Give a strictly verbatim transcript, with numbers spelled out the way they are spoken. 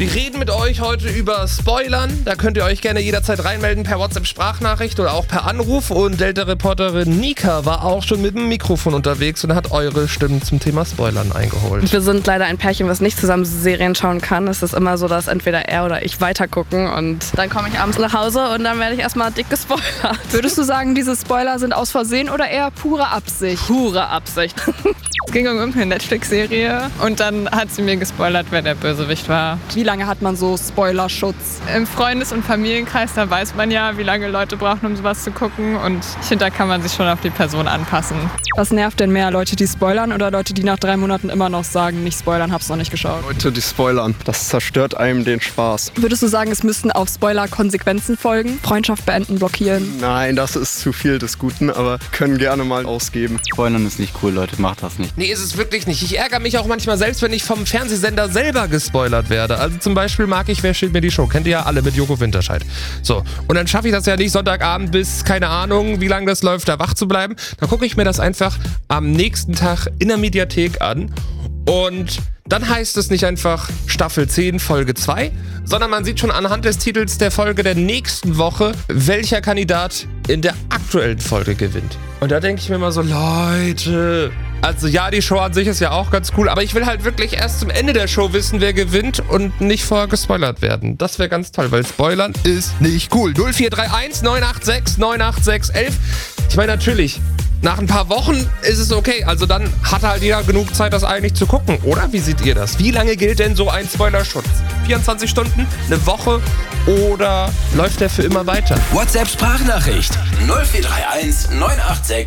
Wir reden mit euch heute über Spoilern. Da könnt ihr euch gerne jederzeit reinmelden per WhatsApp-Sprachnachricht oder auch per Anruf. Und Delta-Reporterin Nika war auch schon mit dem Mikrofon unterwegs und hat eure Stimmen zum Thema Spoilern eingeholt. Wir sind leider ein Pärchen, was nicht zusammen Serien schauen kann. Es ist immer so, dass entweder er oder ich weitergucken und dann komme ich abends nach Hause und dann werde ich erstmal dick gespoilert. Würdest du sagen, diese Spoiler sind aus Versehen oder eher pure Absicht? Pure Absicht. Es ging um irgendeine Netflix-Serie und dann hat sie mir gespoilert, wer der Bösewicht war. Wie lange hat man so Spoilerschutz? Im Freundes- und Familienkreis, da weiß man ja, wie lange Leute brauchen, um sowas zu gucken. Und ich finde, da kann man sich schon auf die Person anpassen. Was nervt denn mehr, Leute, die spoilern oder Leute, die nach drei Monaten immer noch sagen, nicht spoilern, hab's noch nicht geschaut? Leute, die spoilern. Das zerstört einem den Spaß. Würdest du sagen, es müssten auf Spoiler Konsequenzen folgen? Freundschaft beenden, blockieren? Nein, das ist zu viel des Guten, aber können gerne mal ausgeben. Spoilern ist nicht cool, Leute, macht das nicht. Nee, ist es wirklich nicht. Ich ärgere mich auch manchmal selbst, wenn ich vom Fernsehsender selber gespoilert werde. Also zum Beispiel mag ich Wer steht mir die Show? Kennt ihr ja alle mit Joko Winterscheid. So, und dann schaffe ich das ja nicht, Sonntagabend bis, keine Ahnung, wie lange das läuft, da wach zu bleiben. Dann gucke ich mir das einfach am nächsten Tag in der Mediathek an und dann heißt es nicht einfach Staffel zehn, Folge zwei, sondern man sieht schon anhand des Titels der Folge der nächsten Woche, welcher Kandidat in der aktuellen Folge gewinnt. Und da denke ich mir immer so, Leute, also ja, die Show an sich ist ja auch ganz cool, aber ich will halt wirklich erst zum Ende der Show wissen, wer gewinnt und nicht vorher gespoilert werden. Das wäre ganz toll, weil Spoilern ist nicht cool. null vier drei eins neun acht sechs neun acht sechs elf. Ich meine, natürlich, nach ein paar Wochen ist es okay. Also dann hat halt jeder genug Zeit, das eigentlich zu gucken. Oder wie seht ihr das? Wie lange gilt denn so ein Spoilerschutz? vierundzwanzig Stunden? Eine Woche? Oder läuft der für immer weiter? WhatsApp-Sprachnachricht null vier drei eins neun acht sechs